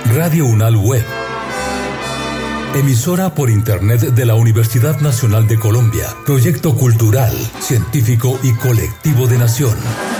Radio UNAL Web. Emisora por Internet de la Universidad Nacional de Colombia. Proyecto cultural, científico y colectivo de nación.